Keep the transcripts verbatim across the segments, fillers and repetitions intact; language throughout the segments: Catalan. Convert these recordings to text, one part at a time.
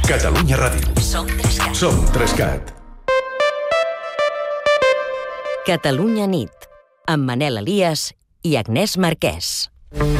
Catalunya Ràdio. Som Trescat. Som Trescat. Catalunya nit, amb Manel Elias i Agnès Marquès.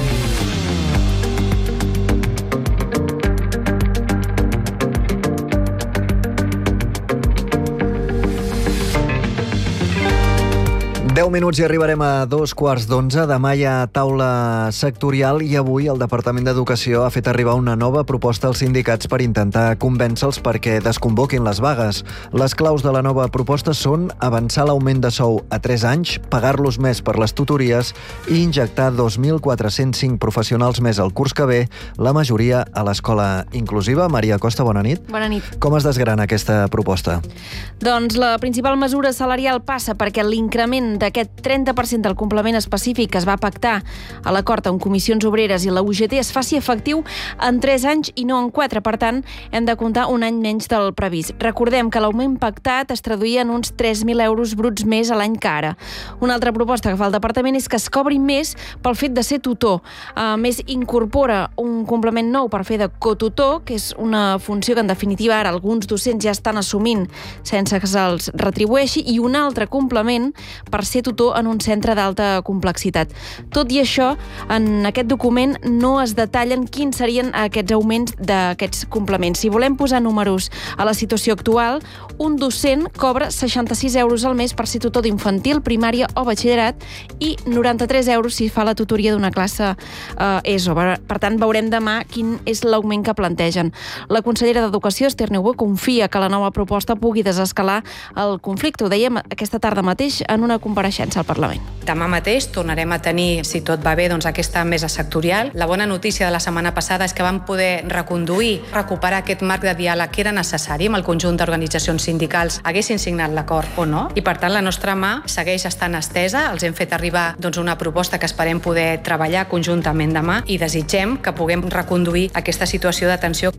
deu minuts i arribarem a dos quarts d'onze. Demà hi ha taula sectorial i avui el Departament d'Educació ha fet arribar una nova proposta als sindicats per intentar convèncer-los perquè desconvoquin les vagues. Les claus de la nova proposta són avançar l'augment de sou a tres anys, pagar-los més per les tutories i injectar dos mil quatre-cents cinc professionals més al curs que ve, la majoria a l'escola inclusiva. Maria Costa, bona nit. Bona nit. Com es desgrana aquesta proposta? Doncs la principal mesura salarial passa perquè l'increment de aquest trenta per cent del complement específic que es va pactar a l'acord amb Comissions Obreres i la U G T es faci efectiu en tres anys i no en quatre. Per tant, hem de comptar un any menys del previst. Recordem que l'augment pactat es traduïa en uns tres mil euros bruts més a l'any que ara. Una altra proposta que fa el departament és que es cobri més pel fet de ser tutor. A més, incorpora un complement nou per fer de cotutor, que és una funció que en definitiva ara alguns docents ja estan assumint sense que se'ls retribueixi, i un altre complement per ser tutor en un centre d'alta complexitat. Tot i això, en aquest document no es detallen quins serien aquests augments d'aquests complements. Si volem posar números a la situació actual, un docent cobra seixanta-sis euros al mes per ser tutor d'infantil, primària o batxillerat i noranta-tres euros si fa la tutoria d'una classe eh, ESO. Per tant, veurem demà quin és l'augment que plantegen. La consellera d'Educació, Esther Niubó, confia que la nova proposta pugui desescalar el conflicte. Ho dèiem aquesta tarda mateix en una compareixença al Parlament. Demà mateix tornarem a tenir, si tot va bé, doncs aquesta mesa sectorial. La bona notícia de la setmana passada és que vam poder reconduir, recuperar aquest marc de diàleg que era necessari amb el conjunt d'organitzacions sindicals, haguessin signat l'acord o no. I per tant la nostra mà segueix estant estesa. Els hem fet arribar doncs, una proposta que esperem poder treballar conjuntament demà i desitgem que puguem reconduir aquesta situació de tensió.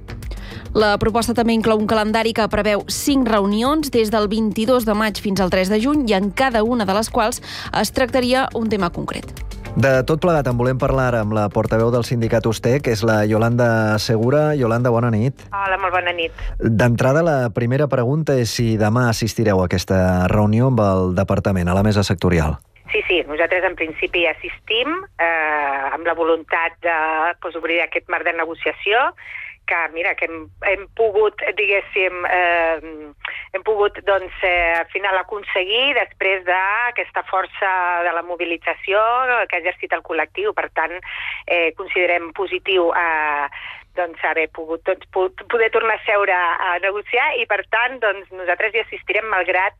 La proposta també inclou un calendari que preveu cinc reunions des del vint-i-dos de maig fins al tres de juny i en cada una de les quals es tractaria un tema concret. De tot plegat en volem parlar amb la portaveu del sindicat USTEC, que és la Yolanda Segura. Yolanda, bona nit. Hola, molt bona nit. D'entrada, la primera pregunta és si demà assistireu a aquesta reunió amb el departament, a la mesa sectorial. Sí, sí, nosaltres en principi assistim eh, amb la voluntat de pues, obrir aquest marc de negociació que, mira, que hem, hem pogut, diguéssim, eh, hem pogut, doncs, eh, al final aconseguir després d'aquesta força de la mobilització que ha exercit el col·lectiu. Per tant, eh, considerem positiu eh, doncs, haver pogut doncs, poder tornar a seure a negociar i, per tant, doncs, nosaltres hi assistirem malgrat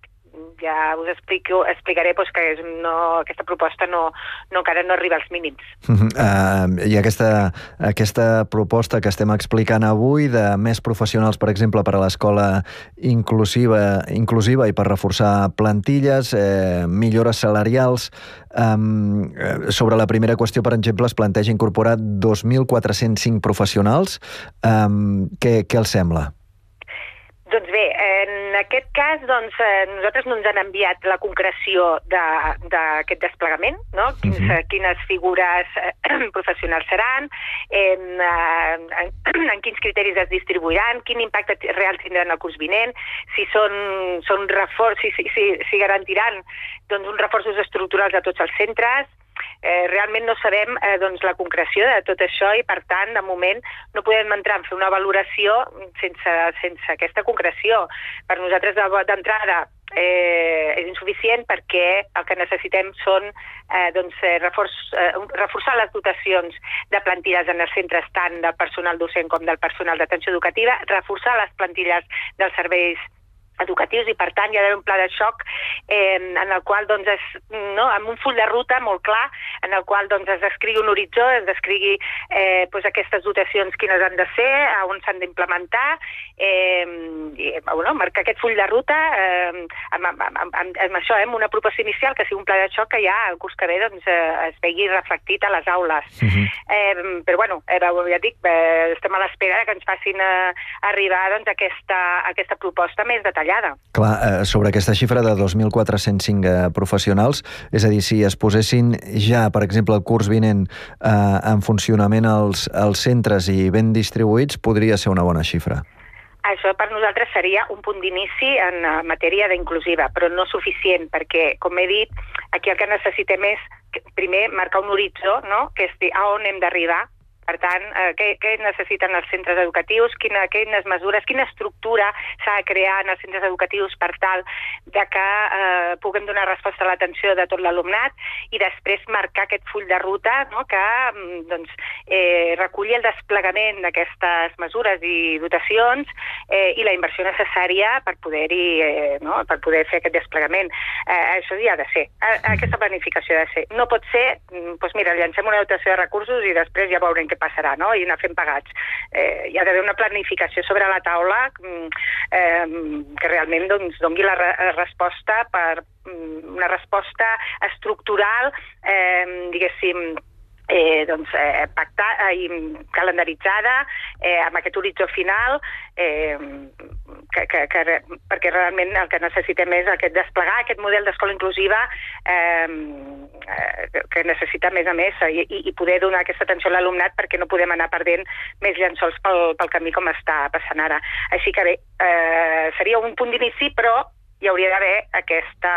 ja us explico, explicaré doncs, que no, aquesta proposta no, no, encara no arriba als mínims. Uh, uh, I aquesta, aquesta proposta que estem explicant avui de més professionals, per exemple, per a l'escola inclusiva, inclusiva i per reforçar plantilles, eh, millores salarials. Um, sobre la primera qüestió, per exemple, es planteja incorporar dos mil quatre-cents cinc professionals. Um, què, què els sembla? Doncs bé, en aquest cas doncs, eh, nosaltres no ens han enviat la concreció d'aquest de, desplegament, no? Quins, uh-huh. quines figures eh, professionals seran, en, eh, en, en quins criteris es distribuiran, quin impacte real tindran el curs vinent, si són, són reforç, si, si, si, si garantiran doncs, uns reforços estructurals a tots els centres. Eh, realment no sabem eh, doncs, la concreció de tot això i, per tant, de moment no podem entrar en fer una valoració sense, sense aquesta concreció. Per nosaltres, d'entrada, eh, és insuficient perquè el que necessitem són eh, doncs, reforç, eh, reforçar les dotacions de plantilles en els centres tant del personal docent com del personal d'atenció educativa, reforçar les plantilles dels serveis educatius i, per tant, hi ha d'haver un pla de xoc eh, en el qual, doncs, es, no, amb un full de ruta molt clar, en el qual doncs, es descrigui un horitzó, es descrigui eh, doncs, aquestes dotacions quines han de ser, on s'han d'implementar, eh, i, bueno, marcar aquest full de ruta eh, amb, amb, amb, amb, amb això, eh, amb una proposta inicial que sigui un pla de xoc que ja el curs que ve doncs, eh, es vegi reflectit a les aules. Uh-huh. eh, però, bueno, eh, ja dic, eh, estem a l'espera que ens facin eh, arribar doncs, aquesta, aquesta proposta més detallada. Clar, eh, sobre aquesta xifra de dos mil quatre-cents cinc eh, professionals, és a dir, si es posessin ja, per exemple, el curs vinent eh, en funcionament als, als centres i ben distribuïts, podria ser una bona xifra. això per nosaltres seria un punt d'inici en matèria d'inclusiva, però no suficient, perquè, com he dit, aquí el que necessitem és, primer, marcar un horitzó, no?, que és dir a on hem d'arribar. Per tant, eh, què, què necessiten els centres educatius, quina, quines mesures, quina estructura s'ha de crear en els centres educatius per tal de que eh, puguem donar resposta a l'atenció de tot l'alumnat i després marcar aquest full de ruta, no?, que doncs, eh, reculli el desplegament d'aquestes mesures i dotacions eh, i la inversió necessària per poder-hi, eh, no?, per poder fer aquest desplegament. Eh, això ja ha de ser. Aquesta planificació ha de ser. No pot ser, doncs mira, llancem una dotació de recursos i després ja veurem què passarà, no?, i anar fent pagats. Eh, hi ha d'haver una planificació sobre la taula eh, que realment doncs, doni la re resposta per una resposta estructural, eh, diguéssim, eh, doncs, eh, pactada i calendaritzada eh, amb aquest horitzó final eh, que, que, que, perquè realment el que necessitem és aquest desplegar aquest model d'escola inclusiva eh, que necessita més a més i, i poder donar aquesta atenció a l'alumnat perquè no podem anar perdent més llençols pel, pel camí com està passant ara. Així que bé, eh, seria un punt d'inici, però hi hauria d'haver aquesta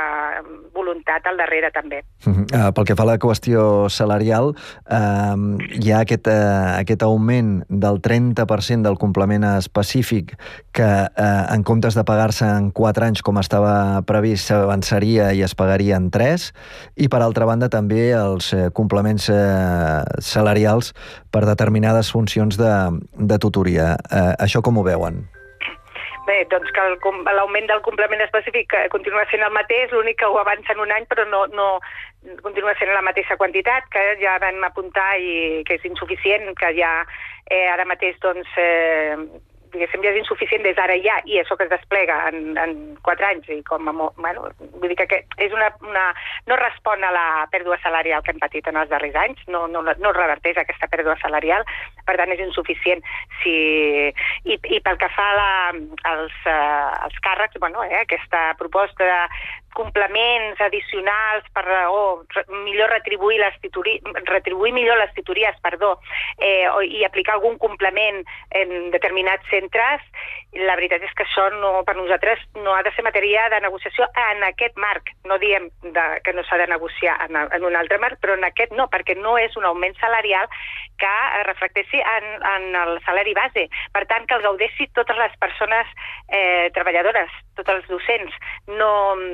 voluntat al darrere també. Uh-huh. uh, pel que fa a la qüestió salarial, uh, hi ha aquest, uh, aquest augment del trenta per cent del complement específic que uh, en comptes de pagar-se en quatre anys com estava previst s'avançaria i es pagaria en tres, i per altra banda també els uh, complements uh, salarials per determinades funcions de, de tutoria. Uh, això com ho veuen? Bé, doncs que l'augment del complement específic continua sent el mateix, l'únic que ho avança en un any, però no, no continua sent la mateixa quantitat, que ja vam apuntar i que és insuficient, que ja eh, ara mateix, doncs, eh, diguéssim, ja és insuficient des d'ara ja, i això que es desplega en, en quatre anys, i com a molt, bueno, vull dir que és una, una, no respon a la pèrdua salarial que hem patit en els darrers anys, no, no, no reverteix aquesta pèrdua salarial, per tant és insuficient. Si, i, i pel que fa a la, als, uh, als càrrecs, bueno, eh, aquesta proposta de complements addicionals per raó, millor retribuir les tituri, retribuir millor les tutories, perdó, eh, i aplicar algun complement en determinats centres, la veritat és que això no, per nosaltres no ha de ser matèria de negociació en aquest marc. No diem de, que no s'ha de negociar en, en un altre marc, però en aquest no, perquè no és un augment salarial que reflecteixi en, en el salari base. Per tant, que el gaudeixi totes les persones eh, treballadores, tots els docents. No,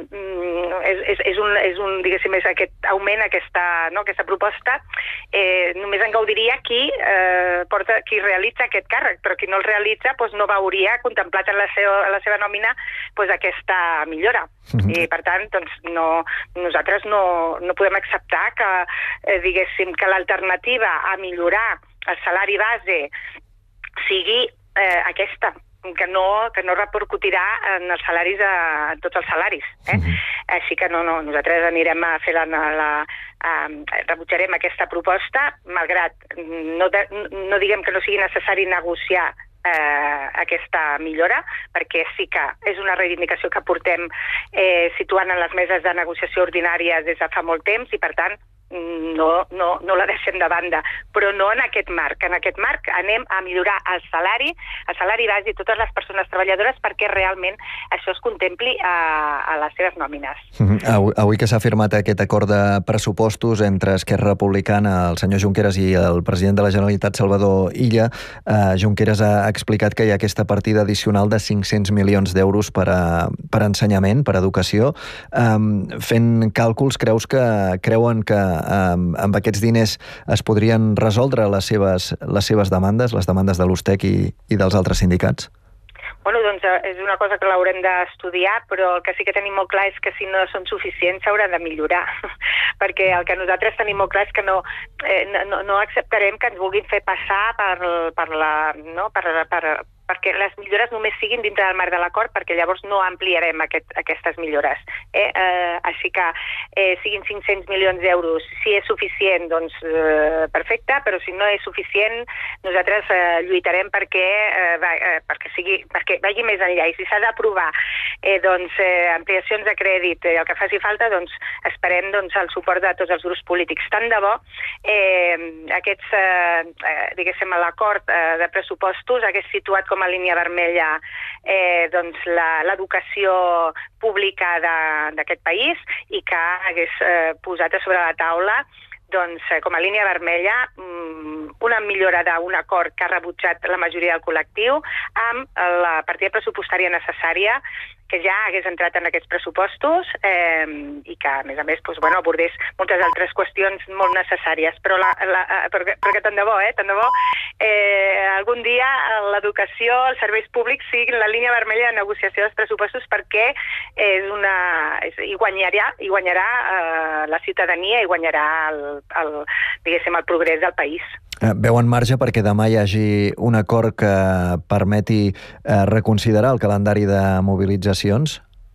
és, és, és, un, és un, diguéssim, és aquest augment, aquesta, no, aquesta proposta, eh, només en gaudiria qui, eh, porta, qui realitza aquest càrrec, però qui no el realitza doncs no veuria contemplat en la seva, en la seva nòmina doncs aquesta millora. Mm-hmm. I per tant, doncs, no, nosaltres no, no podem acceptar que, eh, diguéssim, que l'alternativa a millorar el salari base sigui eh, aquesta, que no, que no repercutirà en els salaris, a, en tots els salaris. Eh? Mm-hmm. Així que no, no, nosaltres anirem a fer la... la a, rebutjarem aquesta proposta, malgrat no, de, no diguem que no sigui necessari negociar eh, aquesta millora, perquè sí que és una reivindicació que portem eh, situant en les meses de negociació ordinàries des de fa molt temps i, per tant, no, no, no la deixem de banda, però no en aquest marc. En aquest marc anem a millorar el salari, el salari base i totes les persones treballadores perquè realment això es contempli a, a les seves nòmines. Mm-hmm. Avui, avui que s'ha firmat aquest acord de pressupostos entre Esquerra Republicana, el senyor Junqueras i el president de la Generalitat, Salvador Illa, eh, Junqueras ha explicat que hi ha aquesta partida addicional de cinc-cents milions d'euros per, a, per a ensenyament, per a educació. Eh, fent càlculs, creus que creuen que amb, amb aquests diners es podrien resoldre les seves, les seves demandes, les demandes de l'USTEC i, i dels altres sindicats? Bueno, doncs és una cosa que l'haurem d'estudiar, però el que sí que tenim molt clar és que si no són suficients s'haurà de millorar, perquè el que nosaltres tenim molt clar és que no, eh, no, no acceptarem que ens vulguin fer passar per, per la... No, per, per, perquè les millores només siguin dintre del marc de l'acord, perquè llavors no ampliarem aquest, aquestes millores. Eh? Eh, així que eh, siguin cinc-cents milions d'euros. Si és suficient, doncs eh, perfecte, però si no és suficient, nosaltres eh, lluitarem perquè, eh, va, eh, perquè, sigui, perquè vagi més enllà. I si s'ha d'aprovar eh, doncs, eh, ampliacions de crèdit, eh, el que faci falta, doncs esperem doncs, el suport de tots els grups polítics. Tant de bo, eh, aquests, eh, diguéssim, l'acord eh, de pressupostos hagués situat com com a línia vermella eh, doncs l'educació pública d'aquest país i que hagués eh, posat a sobre la taula doncs, com a línia vermella, una millora d'un acord que ha rebutjat la majoria del col·lectiu amb la partida pressupostària necessària que ja hagués entrat en aquests pressupostos eh, i que, a més a més, doncs, bueno, abordés moltes altres qüestions molt necessàries. Però, la, la, perquè, perquè tant de bo, eh, tant de bo, eh, algun dia l'educació, els serveis públics siguin la línia vermella de negociació dels pressupostos perquè és una, és, hi guanyarà, hi guanyarà eh, la ciutadania i guanyarà el, el, diguéssim, el progrés del país. Veuen marge perquè demà hi hagi un acord que permeti eh, reconsiderar el calendari de mobilitzacions?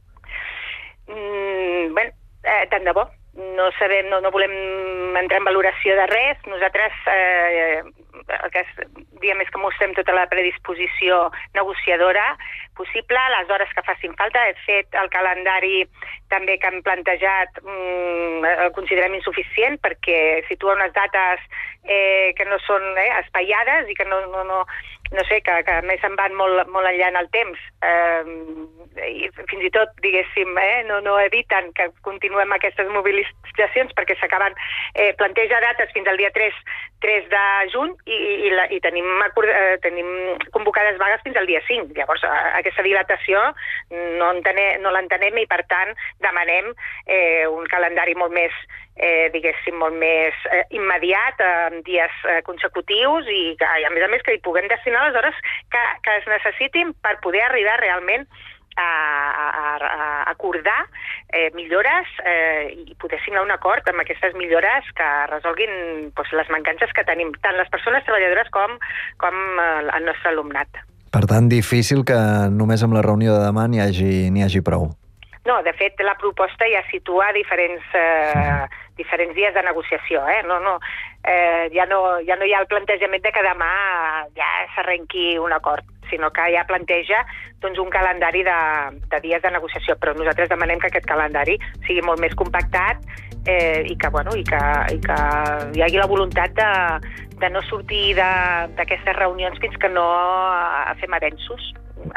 Mm, bé, eh, tant de bo. No sabem, no, no volem entrar en valoració de res. Nosaltres eh, el que diem és que mostrem tota la predisposició negociadora possible, les hores que facin falta. De fet, el calendari també que han plantejat mm, el considerem insuficient perquè situa unes dates eh, que no són eh, espaiades i que no, no, no, no sé, que, que a més se'n van molt, molt enllà en el temps. Eh, i fins i tot, diguéssim, eh, no, no eviten que continuem aquestes mobilitzacions perquè s'acaben, eh, planteja dates fins al dia tres de juny i, i, la, i tenim, eh, tenim convocades vagues fins al dia cinc. Llavors, aquesta dilatació no, entene, no l'entenem i, per tant, demanem eh, un calendari molt més, eh, diguéssim, molt més eh, immediat, en eh, dies eh, consecutius i, que, i, a més a més, que hi puguem destinar les hores que, que es necessitin per poder arribar realment a, a, a acordar eh, millores eh, i poder signar un acord amb aquestes millores que resolguin doncs, les mancances que tenim tant les persones treballadores com, com el nostre alumnat. Per tant, difícil que només amb la reunió de demà n'hi hagi, n'hi hagi prou. No, de fet, la proposta ja situa diferents, eh, diferents dies de negociació. Eh? No, no, eh, ja, no, ja no hi ha el plantejament de que demà ja s'arrenqui un acord, sinó que ja planteja doncs, un calendari de, de dies de negociació. Però nosaltres demanem que aquest calendari sigui molt més compactat eh, i, que, bueno, i, que, i que hi hagi la voluntat de, de no sortir d'aquestes reunions fins que no fem avenços.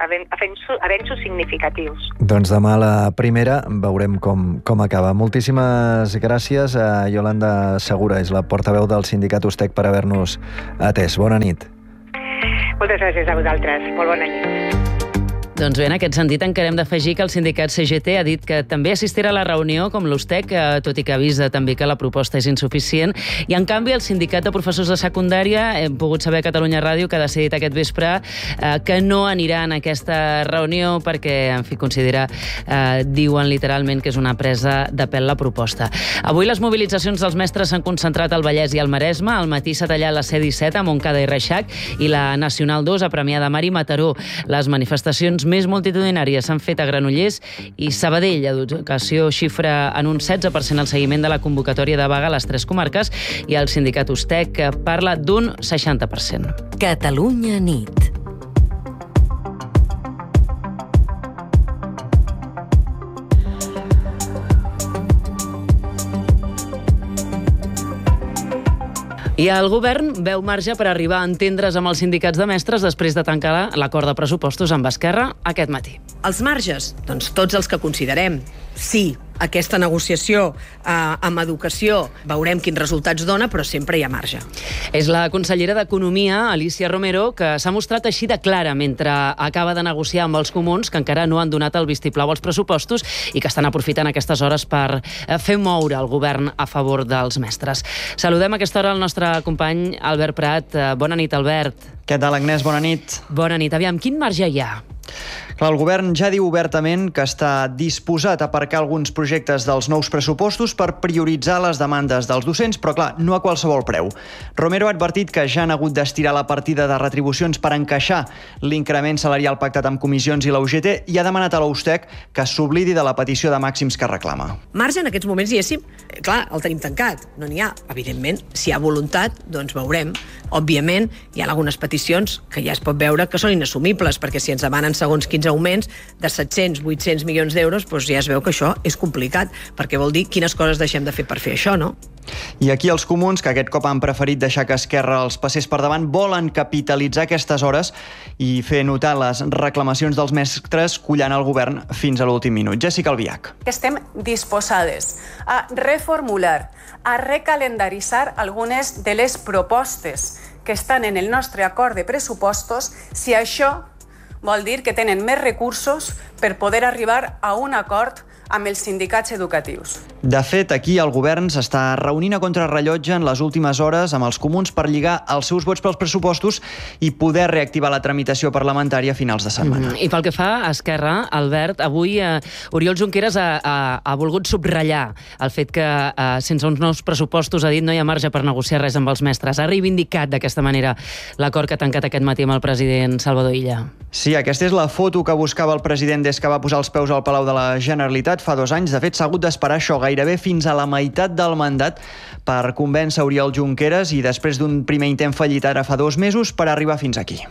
avenços significatius. Doncs demà la primera veurem com, com acaba. Moltíssimes gràcies a Iolanda Segura, és la portaveu del sindicat USTEC, per haver-nos atès. Bona nit. Moltes gràcies a vosaltres. Molt bona nit. Doncs bé, en aquest sentit encara hem d'afegir que el sindicat C G T ha dit que també assistirà a la reunió, com l'USTEC, tot i que avisa també que la proposta és insuficient. I, en canvi, el sindicat de professors de secundària, hem pogut saber a Catalunya Ràdio, que ha decidit aquest vespre eh, que no anirà en aquesta reunió perquè, en fi, considera, eh, diuen literalment que és una presa de pèl la proposta. Avui les mobilitzacions dels mestres s'han concentrat al Vallès i al Maresme. Al matí s'ha tallat la C disset a Montcada i Reixac i la Nacional dos a Premià de Mar i Mataró. Les manifestacions més multitudinàries s'han fet a Granollers i Sabadell. Educació xifra en un setze per cent el seguiment de la convocatòria de vaga a les tres comarques i el sindicat USTEC parla d'un seixanta per cent. Catalunya nit. I el govern veu marge per arribar a entendre's amb els sindicats de mestres després de tancar l'acord de pressupostos amb Esquerra aquest matí. Els marges? Doncs tots els que considerem. Sí, aquesta negociació eh, amb educació veurem quins resultats dona, però sempre hi ha marge. És la consellera d'Economia, Alicia Romero, que s'ha mostrat així de clara mentre acaba de negociar amb els comuns, que encara no han donat el vistiplau als pressupostos i que estan aprofitant aquestes hores per fer moure el govern a favor dels mestres. Saludem a aquesta hora el nostre company Albert Prat. Bona nit, Albert. Què tal, Agnès? Bona nit. Bona nit. Aviam, quin marge hi ha? Clar, el govern ja diu obertament que està disposat a aparcar alguns projectes dels nous pressupostos per prioritzar les demandes dels docents, però clar, no a qualsevol preu. Romero ha advertit que ja han hagut d'estirar la partida de retribucions per encaixar l'increment salarial pactat amb comissions i la U G T i ha demanat a la USTEC que s'oblidi de la petició de màxims que reclama. Marge en aquests moments, diguéssim, clar, el tenim tancat, no n'hi ha. Evidentment, si hi ha voluntat, doncs veurem. Òbviament, hi ha algunes peticions que ja es pot veure que són inassumibles, perquè si ens demanen segons quins augments de set-cents, vuit-cents milions d'euros, doncs ja es veu que això és complicat, perquè vol dir quines coses deixem de fer per fer això, no? I aquí els comuns, que aquest cop han preferit deixar que Esquerra els passés per davant, volen capitalitzar aquestes hores i fer notar les reclamacions dels mestres collant el govern fins a l'últim minut. Jessica Albiach. Estem disposades a reformular, a recalendaritzar algunes de les propostes que estan en el nostre acord de pressupostos si això vol dir que tenen més recursos per poder arribar a un acord amb els sindicats educatius. De fet, aquí el govern s'està reunint a contrarrellotge en les últimes hores amb els comuns per lligar els seus vots pels pressupostos i poder reactivar la tramitació parlamentària a finals de setmana. Mm, I pel que fa a Esquerra, Albert, avui eh, Oriol Junqueras ha, ha, ha volgut subratllar el fet que eh, sense uns nous pressupostos, ha dit, no hi ha marge per negociar res amb els mestres. Ha reivindicat d'aquesta manera l'acord que ha tancat aquest matí amb el president Salvador Illa. Sí, aquesta és la foto que buscava el president des que va posar els peus al Palau de la Generalitat fa dos anys. De fet, s'ha hagut d'esperar això gairebé fins a la meitat del mandat per convèncer Oriol Junqueras i després d'un primer intent fallit ara fa dos mesos per arribar fins aquí.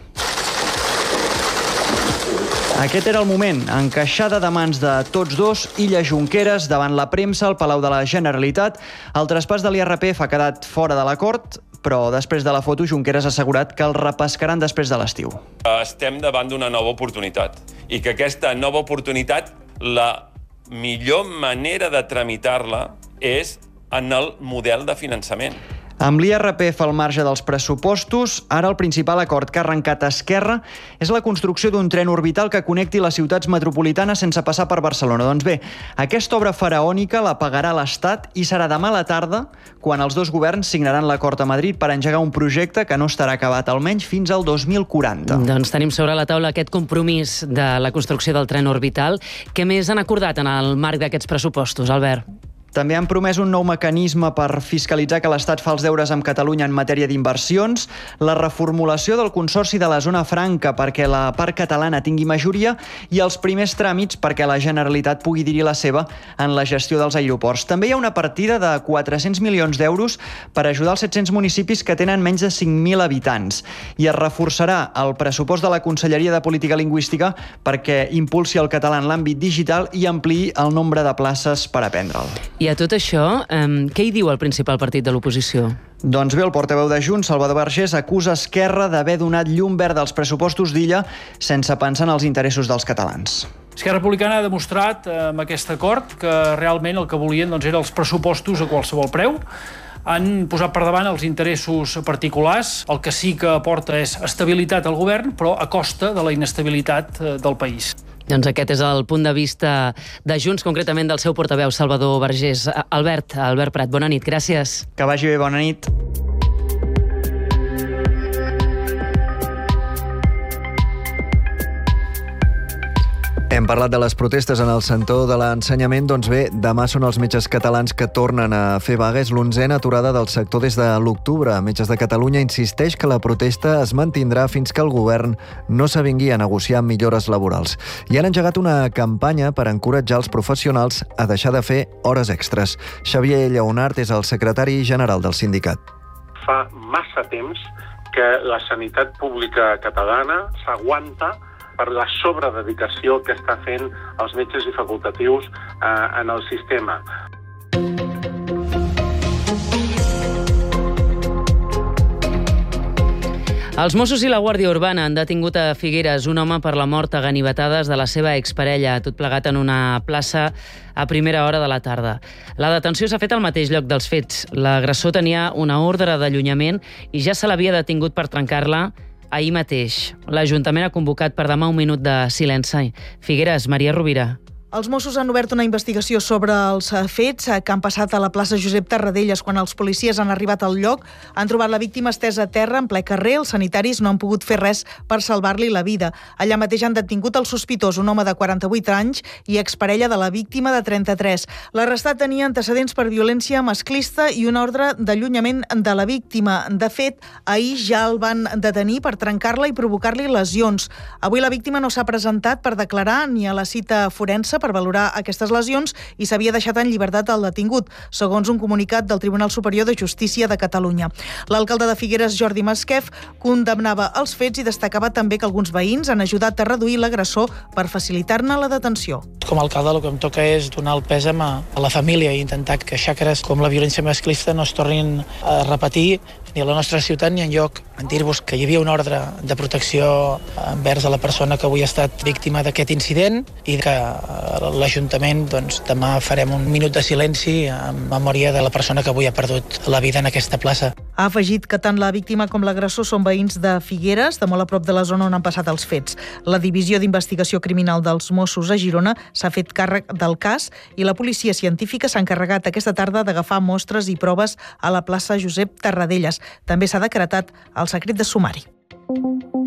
Aquest era el moment, encaixada de mans de tots dos, Illa Junqueras davant la premsa al Palau de la Generalitat. El traspàs de l'I R P F ha quedat fora de l'acord, però després de la foto Junqueras ha assegurat que el repescaran després de l'estiu. Estem davant d'una nova oportunitat i que aquesta nova oportunitat, la millor manera de tramitar-la és en el model de finançament. Amb l'I R P F al marge dels pressupostos, ara el principal acord que ha arrencat Esquerra és la construcció d'un tren orbital que connecti les ciutats metropolitanes sense passar per Barcelona. Doncs bé, aquesta obra faraònica la pagarà l'Estat i serà demà a la tarda quan els dos governs signaran l'acord a Madrid per engegar un projecte que no estarà acabat almenys fins al dos mil quaranta. Doncs tenim sobre la taula aquest compromís de la construcció del tren orbital. Què més han acordat en el marc d'aquests pressupostos, Albert? També han promès un nou mecanisme per fiscalitzar que l'Estat fa els deures amb Catalunya en matèria d'inversions, la reformulació del Consorci de la Zona Franca perquè la part catalana tingui majoria i els primers tràmits perquè la Generalitat pugui dir-hi la seva en la gestió dels aeroports. També hi ha una partida de quatre-cents milions d'euros per ajudar els set-cents municipis que tenen menys de cinc mil habitants i es reforçarà el pressupost de la Conselleria de Política Lingüística perquè impulsi el català en l'àmbit digital i ampliï el nombre de places per aprendre'l. I a tot això, eh, què hi diu el principal partit de l'oposició? Doncs bé, el portaveu de Junts, Salvador Vergés, acusa Esquerra d'haver donat llum verda als pressupostos d'Illa sense pensar en els interessos dels catalans. Esquerra Republicana ha demostrat eh, amb aquest acord que realment el que volien doncs, eren els pressupostos a qualsevol preu. Han posat per davant els interessos particulars. El que sí que aporta és estabilitat al govern, però a costa de la inestabilitat eh, del país. Doncs aquest és el punt de vista de Junts, concretament del seu portaveu, Salvador Vergés. Albert, Albert Prat, bona nit, gràcies. Que vagi bé, bona nit. Hem parlat de les protestes en el sector de l'ensenyament. Doncs bé, demà són els metges catalans que tornen a fer vaga. És l'onzena aturada del sector des de l'octubre. Metges de Catalunya insisteix que la protesta es mantindrà fins que el govern no s'avingui a negociar millores laborals. I han engegat una campanya per encoratjar els professionals a deixar de fer hores extres. Xavier Lleonart és el secretari general del sindicat. Fa massa temps que la sanitat pública catalana s'aguanta per la sobrededicació que està fent els metges i facultatius eh, en el sistema. Els Mossos i la Guàrdia Urbana han detingut a Figueres un home per la mort a ganivetades de la seva exparella, tot plegat en una plaça a primera hora de la tarda. La detenció s'ha fet al mateix lloc dels fets. L'agressor tenia una ordre d'allunyament i ja se l'havia detingut per trencar-la ahir mateix. L'Ajuntament ha convocat per demà un minut de silenci. Figueres, Maria Rovira. Els Mossos han obert una investigació sobre els fets que han passat a la plaça Josep Tarradellas. Quan els policies han arribat al lloc, han trobat la víctima estesa a terra en ple carrer. Els sanitaris no han pogut fer res per salvar-li la vida. Allà mateix han detingut el sospitós, un home de quaranta-vuit anys i exparella de la víctima de trenta-tres. L'arrestat tenia antecedents per violència masclista i una ordre d'allunyament de la víctima. De fet, ahir ja el van detenir per trencar-la i provocar-li lesions. Avui la víctima no s'ha presentat per declarar ni a la cita forense forense per valorar aquestes lesions i s'havia deixat en llibertat el detingut, segons un comunicat del Tribunal Superior de Justícia de Catalunya. L'alcalde de Figueres, Jordi Masquef, condemnava els fets i destacava també que alguns veïns han ajudat a reduir l'agressor per facilitar-ne la detenció. Com a alcalde el que em toca és donar el pèsam a la família i intentar que xacres com la violència masclista no es tornin a repetir ni a la nostra ciutat ni enlloc. Dir-vos que hi havia un ordre de protecció envers a la persona que avui ha estat víctima d'aquest incident i que l'Ajuntament doncs, demà farem un minut de silenci en memòria de la persona que avui ha perdut la vida en aquesta plaça. Ha afegit que tant la víctima com l'agressor són veïns de Figueres, de molt a prop de la zona on han passat els fets. La Divisió d'Investigació Criminal dels Mossos a Girona s'ha fet càrrec del cas i la policia científica s'ha encarregat aquesta tarda d'agafar mostres i proves a la plaça Josep Tarradellas. També s'ha decretat el secret de sumari.